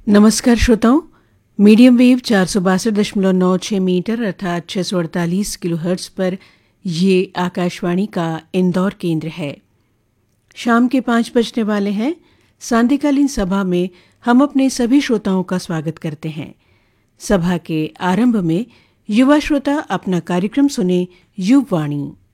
नमस्कार श्रोताओं, medium wave 462.96 metre अर्थात 648 किलोहर्ट्ज़ पर ये आकाशवाणी का इंदौर केंद्र है। शाम के 5 बजने वाले हैं। सांध्यकालीन सभा में हम अपने सभी श्रोताओं का स्वागत करते हैं। सभा के आरंभ में युवा श्रोता अपना कार्यक्रम सुने युववाणी।